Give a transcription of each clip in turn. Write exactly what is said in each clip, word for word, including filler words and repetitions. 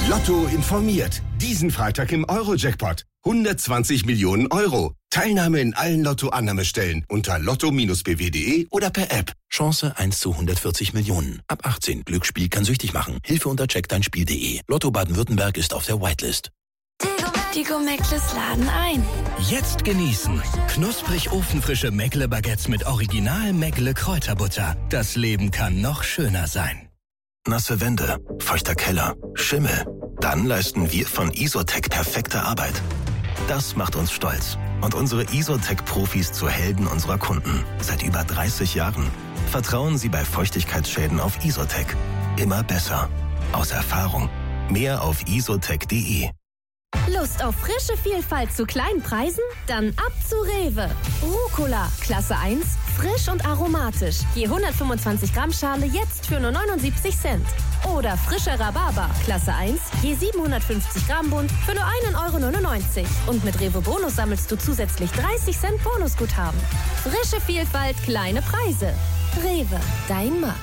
Lotto informiert. Diesen Freitag im Euro-Jackpot. hundertzwanzig Millionen Euro. Teilnahme in allen Lotto-Annahmestellen unter lotto Bindestrich b w punkt d e oder per App. Chance eins zu hundertvierzig Millionen. Ab achtzehn. Glücksspiel kann süchtig machen. Hilfe unter check dein spiel punkt de. Lotto Baden-Württemberg ist auf der Whitelist. Die Go-Meckles laden ein. Jetzt genießen. Knusprig ofenfrische Meckle-Baguettes mit Original Meckle-Kräuterbutter. Das Leben kann noch schöner sein. Nasse Wände, feuchter Keller, Schimmel. Dann leisten wir von Isotec perfekte Arbeit. Das macht uns stolz und unsere Isotec-Profis zu Helden unserer Kunden. Seit über dreißig Jahren. Vertrauen Sie bei Feuchtigkeitsschäden auf Isotec. Immer besser. Aus Erfahrung. Mehr auf isotec punkt de. Lust auf frische Vielfalt zu kleinen Preisen? Dann ab zu Rewe. Rucola, Klasse eins, frisch und aromatisch. Je hundertfünfundzwanzig Gramm Schale jetzt für nur neunundsiebzig Cent. Oder frischer Rhabarber, Klasse eins, je siebenhundertfünfzig Gramm Bund für nur ein Euro neunundneunzig. Und mit Rewe Bonus sammelst du zusätzlich dreißig Cent Bonusguthaben. Frische Vielfalt, kleine Preise. Rewe, dein Markt.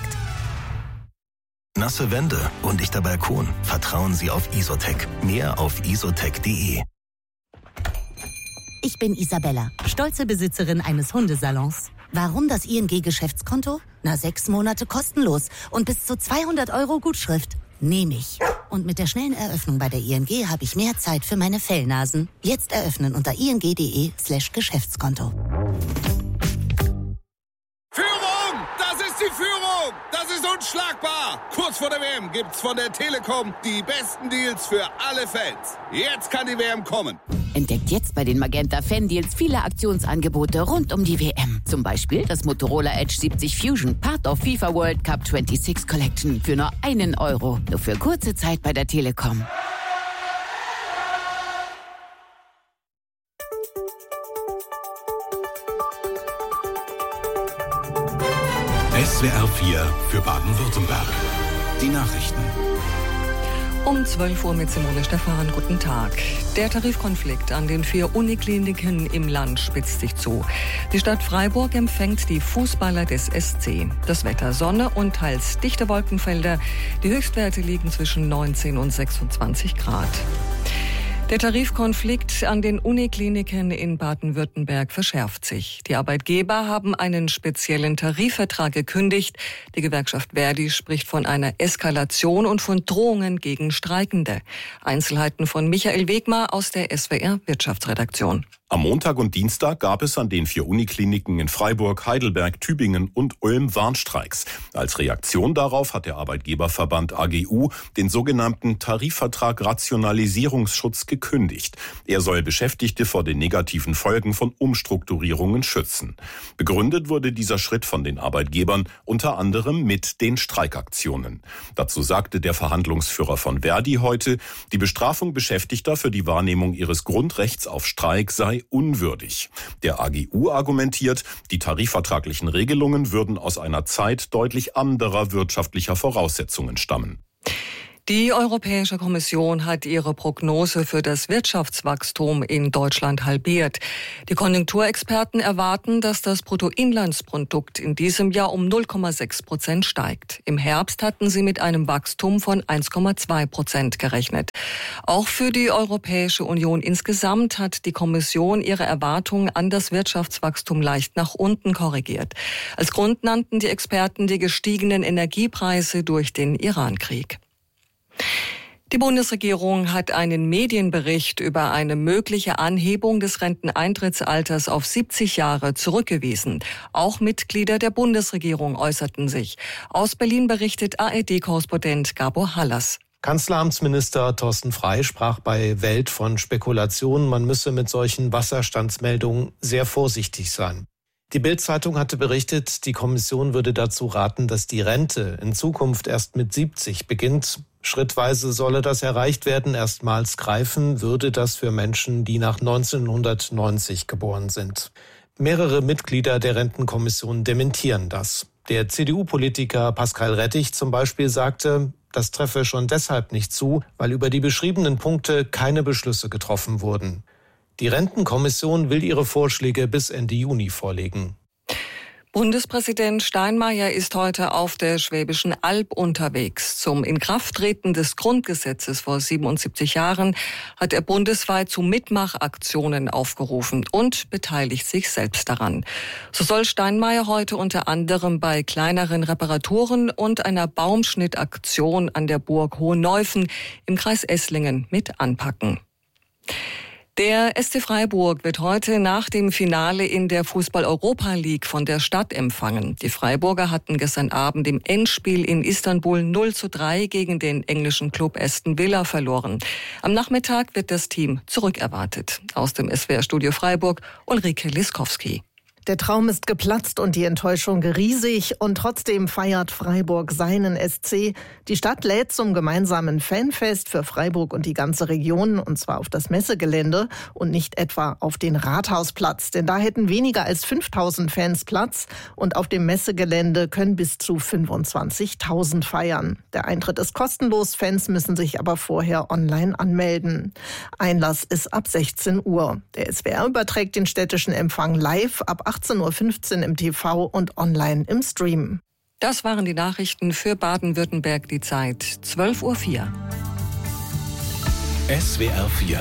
Nasse Wände, undichter Balkon. Vertrauen Sie auf Isotec. Mehr auf isotec punkt de. Ich bin Isabella, stolze Besitzerin eines Hundesalons. Warum das I N G-Geschäftskonto? Na, sechs Monate kostenlos und bis zu zweihundert Euro Gutschrift. Nehme ich. Und mit der schnellen Eröffnung bei der I N G habe ich mehr Zeit für meine Fellnasen. Jetzt eröffnen unter ing punkt de slash Geschäftskonto. Führung! Das ist die Führung! Das ist unschlagbar! Kurz vor der W M gibt's von der Telekom die besten Deals für alle Fans. Jetzt kann die W M kommen. Entdeckt jetzt bei den Magenta Fan-Deals viele Aktionsangebote rund um die W M. Zum Beispiel das Motorola Edge siebzig Fusion, Part of FIFA World Cup sechsundzwanzig Collection für nur einen Euro. Nur für kurze Zeit bei der Telekom. S W R vier für Baden-Württemberg. Die Nachrichten. Um zwölf Uhr mit Simone Stephan. Guten Tag. Der Tarifkonflikt an den vier Unikliniken im Land spitzt sich zu. Die Stadt Freiburg empfängt die Fußballer des S C. Das Wetter: Sonne und teils dichte Wolkenfelder. Die Höchstwerte liegen zwischen neunzehn und sechsundzwanzig Grad. Der Tarifkonflikt an den Unikliniken in Baden-Württemberg verschärft sich. Die Arbeitgeber haben einen speziellen Tarifvertrag gekündigt. Die Gewerkschaft Verdi spricht von einer Eskalation und von Drohungen gegen Streikende. Einzelheiten von Michael Wegmar aus der S W R Wirtschaftsredaktion. Am Montag und Dienstag gab es an den vier Unikliniken in Freiburg, Heidelberg, Tübingen und Ulm Warnstreiks. Als Reaktion darauf hat der Arbeitgeberverband A G U den sogenannten Tarifvertrag Rationalisierungsschutz gekündigt. Er soll Beschäftigte vor den negativen Folgen von Umstrukturierungen schützen. Begründet wurde dieser Schritt von den Arbeitgebern unter anderem mit den Streikaktionen. Dazu sagte der Verhandlungsführer von Verdi heute, die Bestrafung Beschäftigter für die Wahrnehmung ihres Grundrechts auf Streik sei unwürdig. Der A G U argumentiert, die tarifvertraglichen Regelungen würden aus einer Zeit deutlich anderer wirtschaftlicher Voraussetzungen stammen. Die Europäische Kommission hat ihre Prognose für das Wirtschaftswachstum in Deutschland halbiert. Die Konjunkturexperten erwarten, dass das Bruttoinlandsprodukt in diesem Jahr um null Komma sechs Prozent steigt. Im Herbst hatten sie mit einem Wachstum von eins Komma zwei Prozent gerechnet. Auch für die Europäische Union insgesamt hat die Kommission ihre Erwartungen an das Wirtschaftswachstum leicht nach unten korrigiert. Als Grund nannten die Experten die gestiegenen Energiepreise durch den Irankrieg. Die Bundesregierung hat einen Medienbericht über eine mögliche Anhebung des Renteneintrittsalters auf siebzig Jahre zurückgewiesen. Auch Mitglieder der Bundesregierung äußerten sich. Aus Berlin berichtet A R D-Korrespondent Gabor Hallas. Kanzleramtsminister Thorsten Frey sprach bei Welt von Spekulationen, man müsse mit solchen Wasserstandsmeldungen sehr vorsichtig sein. Die Bild-Zeitung hatte berichtet, die Kommission würde dazu raten, dass die Rente in Zukunft erst mit siebzig beginnt. Schrittweise solle das erreicht werden. Erstmals greifen würde das für Menschen, die nach neunzehnhundertneunzig geboren sind. Mehrere Mitglieder der Rentenkommission dementieren das. Der C D U-Politiker Pascal Rettich zum Beispiel sagte, das treffe schon deshalb nicht zu, weil über die beschriebenen Punkte keine Beschlüsse getroffen wurden. Die Rentenkommission will ihre Vorschläge bis Ende Juni vorlegen. Bundespräsident Steinmeier ist heute auf der Schwäbischen Alb unterwegs. Zum Inkrafttreten des Grundgesetzes vor siebenundsiebzig Jahren hat er bundesweit zu Mitmachaktionen aufgerufen und beteiligt sich selbst daran. So soll Steinmeier heute unter anderem bei kleineren Reparaturen und einer Baumschnittaktion an der Burg Hohenneuffen im Kreis Esslingen mit anpacken. Der S C Freiburg wird heute nach dem Finale in der Fußball-Europa League von der Stadt empfangen. Die Freiburger hatten gestern Abend im Endspiel in Istanbul null zu drei gegen den englischen Club Aston Villa verloren. Am Nachmittag wird das Team zurückerwartet. Aus dem S W R-Studio Freiburg, Ulrike Liskowski. Der Traum ist geplatzt und die Enttäuschung riesig und trotzdem feiert Freiburg seinen S C. Die Stadt lädt zum gemeinsamen Fanfest für Freiburg und die ganze Region, und zwar auf das Messegelände und nicht etwa auf den Rathausplatz. Denn da hätten weniger als fünftausend Fans Platz und auf dem Messegelände können bis zu fünfundzwanzigtausend feiern. Der Eintritt ist kostenlos, Fans müssen sich aber vorher online anmelden. Einlass ist ab sechzehn Uhr. Der S W R überträgt den städtischen Empfang live ab achtzehn Uhr fünfzehn im T V und online im Stream. Das waren die Nachrichten für Baden-Württemberg, die Zeit zwölf Uhr vier. S W R vier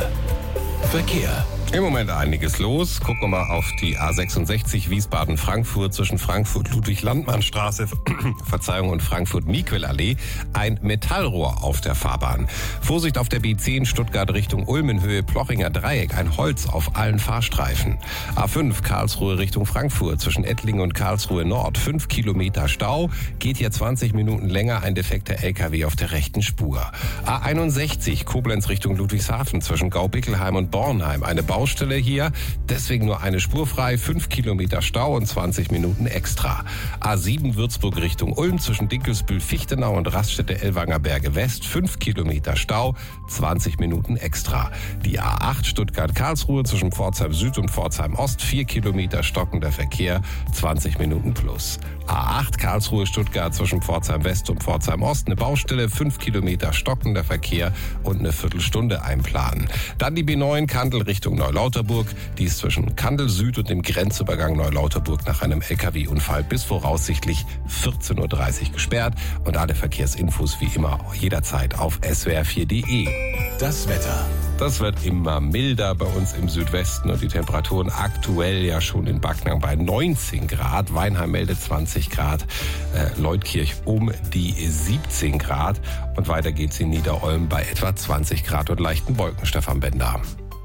Verkehr. Im Moment einiges los. Gucken wir mal auf die A sechsundsechzig Wiesbaden-Frankfurt zwischen Frankfurt-Ludwig-Landmann-Straße Verzeihung und Frankfurt-Miquel-Allee. Ein Metallrohr auf der Fahrbahn. Vorsicht auf der B zehn Stuttgart Richtung Ulm in Höhe Plochinger Dreieck. Ein Holz auf allen Fahrstreifen. A fünf Karlsruhe Richtung Frankfurt zwischen Ettlingen und Karlsruhe Nord. Fünf Kilometer Stau. Geht hier zwanzig Minuten länger. Ein defekter L K W auf der rechten Spur. A einundsechzig Koblenz Richtung Ludwigshafen zwischen Gaubickelheim und Bornheim. Eine Baustelle hier, deswegen nur eine Spur frei, fünf Kilometer Stau und zwanzig Minuten extra. A sieben Würzburg Richtung Ulm zwischen Dinkelsbühl-Fichtenau und Raststätte Ellwanger Berge West, fünf Kilometer Stau, zwanzig Minuten extra. Die A acht Stuttgart-Karlsruhe zwischen Pforzheim Süd und Pforzheim Ost, vier Kilometer stockender Verkehr, zwanzig Minuten plus. A acht Karlsruhe-Stuttgart zwischen Pforzheim West und Pforzheim Ost, eine Baustelle, fünf Kilometer stockender Verkehr und eine Viertelstunde einplanen. Dann die B neun Kandel Richtung Neulauterburg, die ist zwischen Kandel Süd und dem Grenzübergang Neulauterburg nach einem L K W-Unfall bis voraussichtlich vierzehn Uhr dreißig gesperrt und alle Verkehrsinfos wie immer jederzeit auf S W R vier Punkt de. Das Wetter. Das wird immer milder bei uns im Südwesten und die Temperaturen aktuell ja schon in Backnang bei neunzehn Grad. Weinheim meldet zwanzig Grad, äh, Leutkirch um die siebzehn Grad und weiter geht's in Niederolm bei etwa zwanzig Grad und leichten Wolken. Stefan Bender.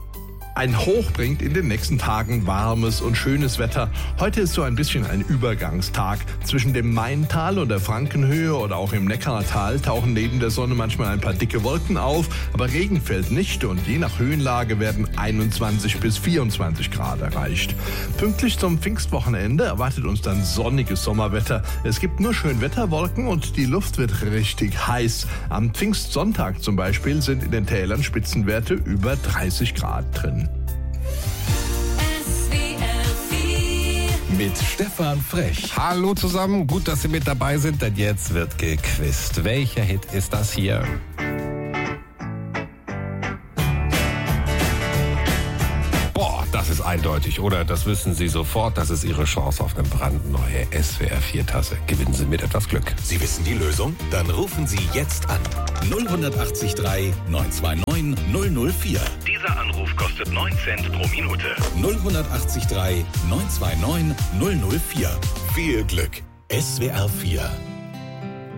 Ein Hoch bringt in den nächsten Tagen warmes und schönes Wetter. Heute ist so ein bisschen ein Übergangstag. Zwischen dem Maintal und der Frankenhöhe oder auch im Neckartal tauchen neben der Sonne manchmal ein paar dicke Wolken auf, aber Regen fällt nicht und je nach Höhenlage werden einundzwanzig bis vierundzwanzig Grad erreicht. Pünktlich zum Pfingstwochenende erwartet uns dann sonniges Sommerwetter. Es gibt nur Schönwetterwolken und die Luft wird richtig heiß. Am Pfingstsonntag zum Beispiel sind in den Tälern Spitzenwerte über dreißig Grad drin. Mit Stefan Frech. Hallo zusammen, gut, dass Sie mit dabei sind, denn jetzt wird gequizt. Welcher Hit ist das hier? Boah, das ist eindeutig, oder? Das wissen Sie sofort. Das ist Ihre Chance auf eine brandneue S W R vier Tasse. Gewinnen Sie mit etwas Glück. Sie wissen die Lösung? Dann rufen Sie jetzt an. null acht drei neun zwei neun null null vier. Dieser Anruf kostet neun Cent pro Minute. null acht drei neun zwei neun null null vier. Viel Glück. S W R vier